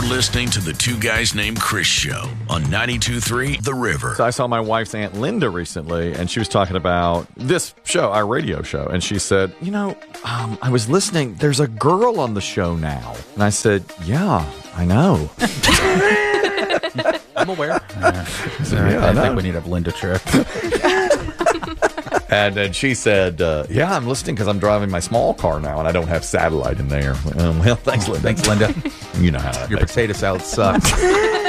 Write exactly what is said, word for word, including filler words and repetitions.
You're listening to the Two Guys Named Chris show on ninety-two point three The River. So I saw my wife's Aunt Linda recently, and she was talking about this show, our radio show. And she said, you know, um, I was listening. There's a girl on the show now. And I said, yeah, I know. I'm aware. Uh, so Yeah, I, I know. think we need a Linda trip. And then she said, uh, yeah, I'm listening because I'm driving my small car now, and I don't have satellite in there. Um, well, thanks, Linda. Thanks, Linda. You know how that Your makes potato salad sucks.